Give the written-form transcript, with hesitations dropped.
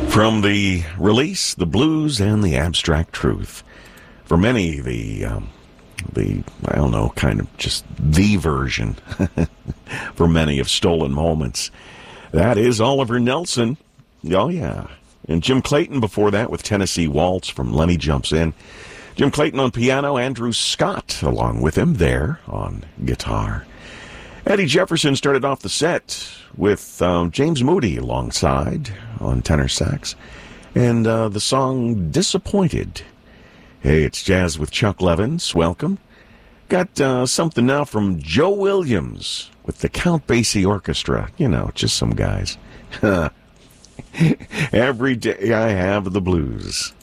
From the release, The Blues and the Abstract Truth. For many, I don't know, kind of just the version for many of Stolen Moments. That is Oliver Nelson. Oh, yeah. And Jim Clayton before that with Tennessee Waltz from Lenny Jumps In. Jim Clayton on piano, Andrew Scott along with him there on guitar. Eddie Jefferson started off the set with James Moody alongside on tenor sax. And the song Disappointed. Hey, it's Jazz with Chuck Levins. Welcome. Got something now from Joe Williams with the Count Basie Orchestra. You know, just some guys. Every day I have the blues.